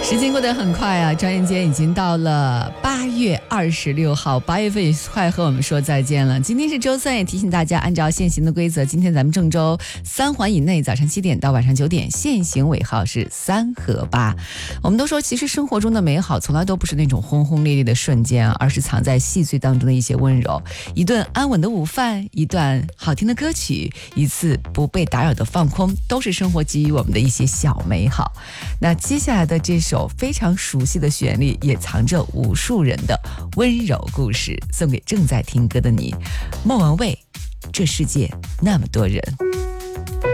时间过得很快啊，转眼间已经到了8月26号，8月份也快和我们说再见了。今天是周三，也提醒大家按照现行的规则，今天咱们郑州3环以内早上7点到晚上9点，限行尾号是3和8。我们都说，其实生活中的美好从来都不是那种轰轰烈烈的瞬间，而是藏在细碎当中的一些温柔。一顿安稳的午饭，一段好听的歌曲，一次不被打扰的放空，都是生活给予我们的一些小美好。那接下来的这首非常熟悉的旋律，也藏着无数人的温柔故事，送给正在听歌的你。莫文蔚，这世界那么多人。